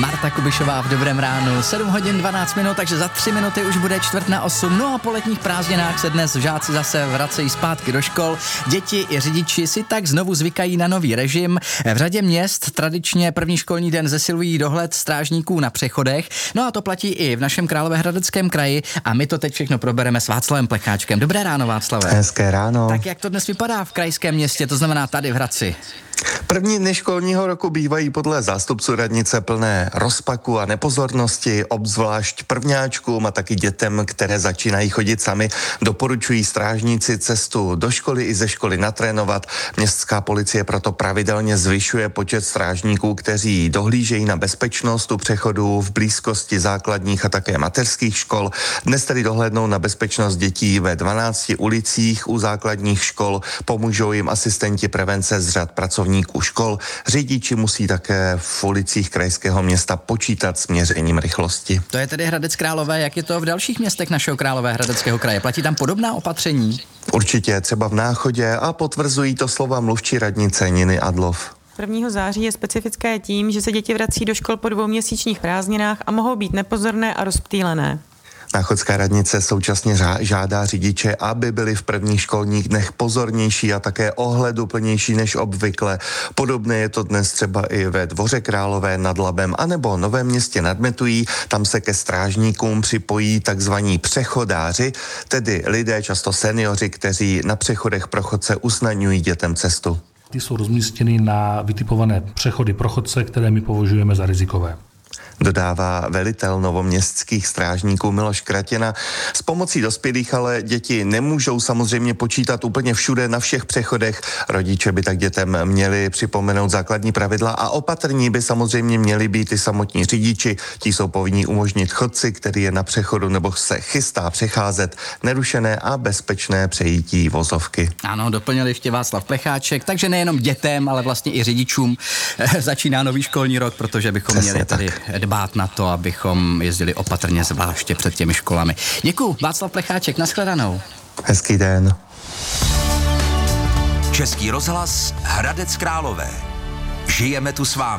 Marta Kubišová v Dobrém ránu, 7 hodin 12 minut, takže za 3 minuty už bude 7:45. No a po letních prázdninách se dnes žáci zase vracejí zpátky do škol. Děti i řidiči si tak znovu zvykají na nový režim. V řadě měst tradičně první školní den zesilují dohled strážníků na přechodech. No a to platí i v našem Královéhradeckém kraji a my to teď všechno probereme s Václavem Plecháčkem. Dobré ráno, Václave. Hezké ráno. Tak jak to dnes vypadá v krajském městě, to znamená tady v Hradci? První dny školního roku bývají podle zástupců radnice plné rozpaku a nepozornosti, obzvlášť prvňáčkům a taky dětem, které začínají chodit sami. Doporučují strážníci cestu do školy i ze školy natrénovat. Městská policie proto pravidelně zvyšuje počet strážníků, kteří dohlížejí na bezpečnost u přechodů v blízkosti základních a také mateřských škol. Dnes tedy dohlédnou na bezpečnost dětí ve 12 ulicích u základních škol. Pomůžou jim asistenti prevence z řad pracovníků škol. Řidiči musí také v ulicích krajského města počítat s měřením rychlosti. To je tedy Hradec Králové, jak je to v dalších městech našeho Královéhradeckého kraje? Platí tam podobná opatření? Určitě, třeba v Náchodě, a potvrzují to slova mluvčí radnice Niny Adlov. 1. září je specifické tím, že se děti vrací do škol po 2měsíčních prázdninách a mohou být nepozorné a rozptýlené. Náchodská radnice současně žádá řidiče, aby byli v prvních školních dnech pozornější a také ohleduplnější než obvykle. Podobné je to dnes třeba i ve Dvoře Králové nad Labem anebo Novém Městě nad Metují. Tam se ke strážníkům připojí takzvaní přechodáři, tedy lidé, často seniori, kteří na přechodech pro chodce usnadňují dětem cestu. Ty jsou rozmístěny na vytipované přechody pro chodce, které my považujeme za rizikové. Dodává velitel novoměstských strážníků Miloš Kratěna. S pomocí dospělých ale děti nemůžou samozřejmě počítat úplně všude na všech přechodech. Rodiče by tak dětem měli připomenout základní pravidla a opatrní by samozřejmě měli být i samotní řidiči. Ti jsou povinní umožnit chodci, který je na přechodu nebo se chystá přecházet, nerušené a bezpečné přejítí vozovky. Ano, doplnil ještě Václav Plecháček, takže nejenom dětem, ale vlastně i řidičům začíná nový školní rok, protože bychom měli tady dbát na to, abychom jezdili opatrně, zvláště před těmi školami. Děkuju, Václav Plecháček, nashledanou. Hezký den. Český rozhlas Hradec Králové. Žijeme tu s vámi.